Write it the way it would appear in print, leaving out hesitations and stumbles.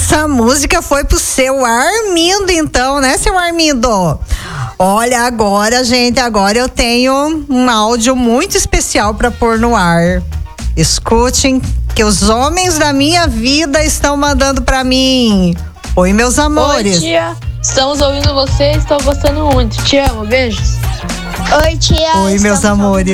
Essa música foi pro seu Armindo, então, né, seu Armindo? Olha, agora, gente, agora eu tenho um áudio muito especial para pôr no ar. Escutem que os homens da minha vida estão mandando para mim. Oi, meus amores. Oi, tia. Estamos ouvindo você, estou gostando muito. Te amo, beijos. Oi, tia. Oi, meus amores.